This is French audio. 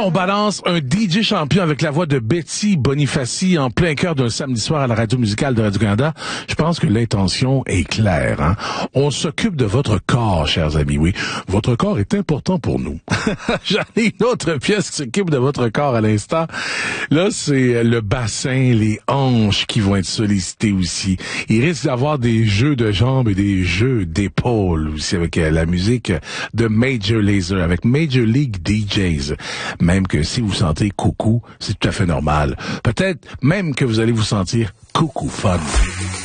on balance un DJ champion avec la voix de Betty Bonifaci en plein cœur d'un samedi soir à la radio musicale de Radio-Canada. Je pense que l'intention est claire. Hein? On s'occupe de votre corps, chers amis. Oui, votre corps est important pour nous. J'en ai une autre pièce qui s'occupe de votre corps à l'instant. Là, c'est le bassin, les hanches qui vont être sollicitées aussi. Il risque d'avoir des jeux de jambes et des jeux d'épaules aussi avec la musique de Major Lazer, avec Major League DJs. Même que si vous sentez coucou, c'est tout à fait normal. Peut-être même que vous allez vous sentir coucou fun.